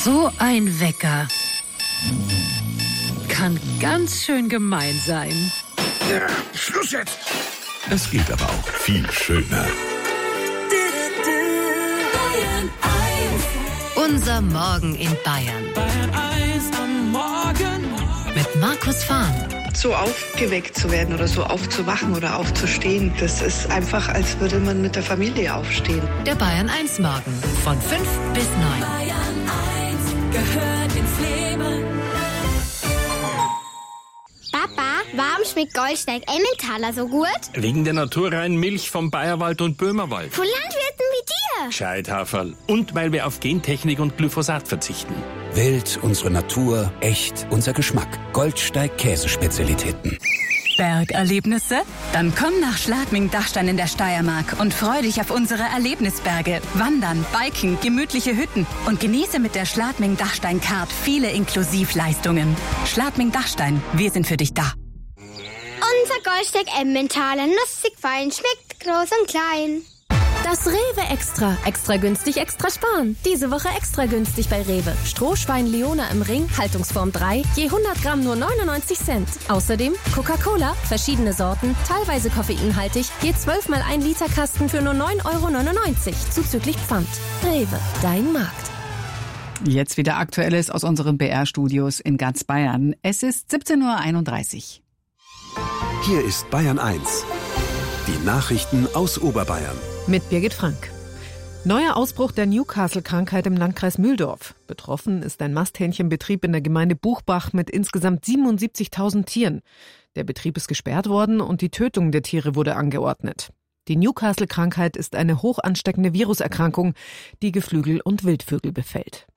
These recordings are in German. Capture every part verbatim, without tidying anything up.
So ein Wecker kann ganz schön gemein sein. Ja, Schluss jetzt! Es geht aber auch viel schöner. Unser Morgen in Bayern. Bayern eins am Morgen. Mit Markus Fahn. So aufgeweckt zu werden oder so aufzuwachen oder aufzustehen, das ist einfach, als würde man mit der Familie aufstehen. Der Bayern eins Morgen von fünf bis neun. Bayern eins gehört ins Leben. Papa, warum schmeckt Goldsteig Emmentaler so gut? Wegen der naturreinen Milch vom Bayerwald und Böhmerwald. Von Landwirten wie dir. Scheithaferl. Und weil wir auf Gentechnik und Glyphosat verzichten. Wild, unsere Natur, echt, unser Geschmack. Goldsteig Käsespezialitäten. Bergerlebnisse? Dann komm nach Schladming-Dachstein in der Steiermark und freu dich auf unsere Erlebnisberge. Wandern, Biken, gemütliche Hütten und genieße mit der Schladming-Dachstein-Card viele Inklusivleistungen. Schladming-Dachstein, wir sind für dich da. Unser Goldsteig Emmentaler, nussig fein, schmeckt groß und klein. Das Rewe Extra. Extra günstig, extra sparen. Diese Woche extra günstig bei Rewe. Strohschwein Leona im Ring, Haltungsform drei, je hundert Gramm nur neunundneunzig Cent. Außerdem Coca-Cola, verschiedene Sorten, teilweise koffeinhaltig, je zwölf mal ein Liter Kasten für nur neun Euro neunundneunzig, zuzüglich Pfand. Rewe, dein Markt. Jetzt wieder Aktuelles aus unseren B R-Studios in ganz Bayern. Es ist siebzehn Uhr einunddreißig. Hier ist Bayern eins. Die Nachrichten aus Oberbayern. Mit Birgit Frank. Neuer Ausbruch der Newcastle-Krankheit im Landkreis Mühldorf. Betroffen ist ein Masthähnchenbetrieb in der Gemeinde Buchbach mit insgesamt siebenundsiebzigtausend Tieren. Der Betrieb ist gesperrt worden und die Tötung der Tiere wurde angeordnet. Die Newcastle-Krankheit ist eine hoch ansteckende Viruserkrankung, die Geflügel und Wildvögel befällt.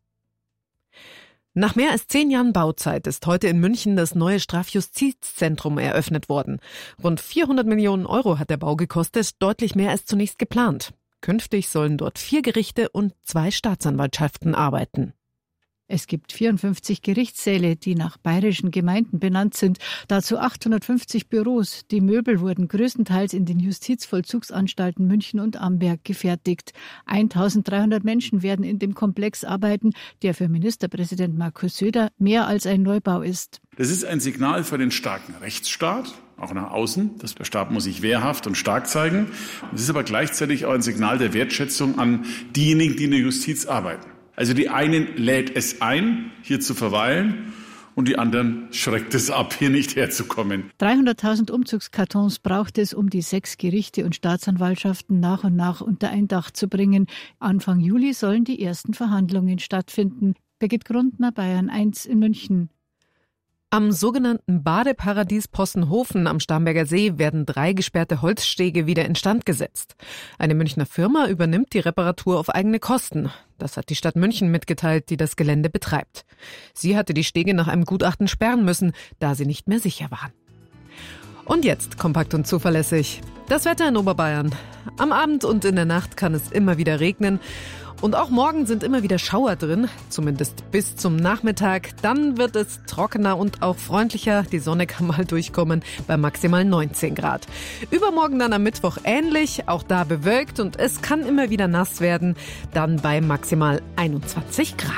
Nach mehr als zehn Jahren Bauzeit ist heute in München das neue Strafjustizzentrum eröffnet worden. Rund vierhundert Millionen Euro hat der Bau gekostet, deutlich mehr als zunächst geplant. Künftig sollen dort vier Gerichte und zwei Staatsanwaltschaften arbeiten. Es gibt vierundfünfzig Gerichtssäle, die nach bayerischen Gemeinden benannt sind, dazu achthundertfünfzig Büros. Die Möbel wurden größtenteils in den Justizvollzugsanstalten München und Amberg gefertigt. eintausenddreihundert Menschen werden in dem Komplex arbeiten, der für Ministerpräsident Markus Söder mehr als ein Neubau ist. Das ist ein Signal für den starken Rechtsstaat, auch nach außen. Der Staat muss sich wehrhaft und stark zeigen. Es ist aber gleichzeitig auch ein Signal der Wertschätzung an diejenigen, die in der Justiz arbeiten. Also die einen lädt es ein, hier zu verweilen, und die anderen schreckt es ab, hier nicht herzukommen. dreihunderttausend Umzugskartons braucht es, um die sechs Gerichte und Staatsanwaltschaften nach und nach unter ein Dach zu bringen. Anfang Juli sollen die ersten Verhandlungen stattfinden. Birgit Grundner, Bayern eins in München. Am sogenannten Badeparadies Possenhofen am Starnberger See werden drei gesperrte Holzstege wieder instand gesetzt. Eine Münchner Firma übernimmt die Reparatur auf eigene Kosten. Das hat die Stadt München mitgeteilt, die das Gelände betreibt. Sie hatte die Stege nach einem Gutachten sperren müssen, da sie nicht mehr sicher waren. Und jetzt kompakt und zuverlässig. Das Wetter in Oberbayern. Am Abend und in der Nacht kann es immer wieder regnen. Und auch morgen sind immer wieder Schauer drin, zumindest bis zum Nachmittag. Dann wird es trockener und auch freundlicher. Die Sonne kann mal durchkommen bei maximal neunzehn Grad. Übermorgen dann am Mittwoch ähnlich, auch da bewölkt und es kann immer wieder nass werden. Dann bei maximal einundzwanzig Grad.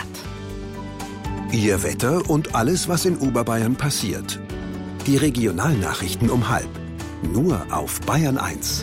Ihr Wetter und alles, was in Oberbayern passiert. Die Regionalnachrichten um halb. Nur auf Bayern eins.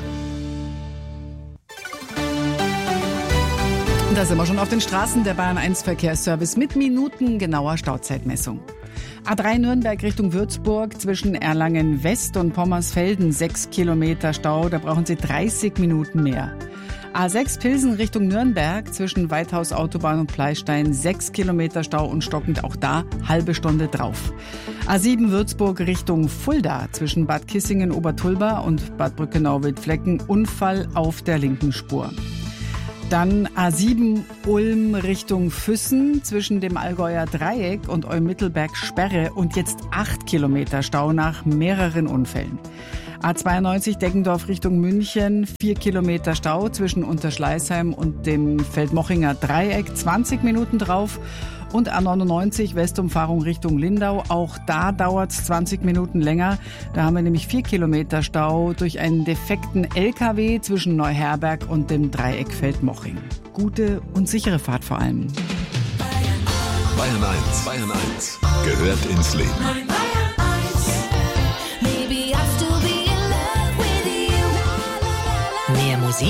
Da sind wir schon auf den Straßen, der Bayern eins Verkehrsservice mit minutengenauer Stauzeitmessung. A drei Nürnberg Richtung Würzburg zwischen Erlangen West und Pommersfelden sechs Kilometer Stau, da brauchen Sie dreißig Minuten mehr. A sechs Pilsen Richtung Nürnberg zwischen Weithaus Autobahn und Pleistein sechs Kilometer Stau und stockend, auch da halbe Stunde drauf. A sieben Würzburg Richtung Fulda zwischen Bad Kissingen Obertulba und Bad Brückenau-Wildflecken Unfall auf der linken Spur. Dann A sieben Ulm Richtung Füssen zwischen dem Allgäuer Dreieck und Eumittelberg Sperre und jetzt acht Kilometer Stau nach mehreren Unfällen. A zweiundneunzig Deggendorf Richtung München, vier Kilometer Stau zwischen Unterschleißheim und dem Feldmochinger Dreieck, zwanzig Minuten drauf. Und A neunundneunzig Westumfahrung Richtung Lindau, auch da dauert es zwanzig Minuten länger. Da haben wir nämlich vier Kilometer Stau durch einen defekten L K W zwischen Neuherberg und dem Dreieck Feldmoching. Gute und sichere Fahrt vor allem. Bayern Bayern eins. Bayern eins gehört ins Leben.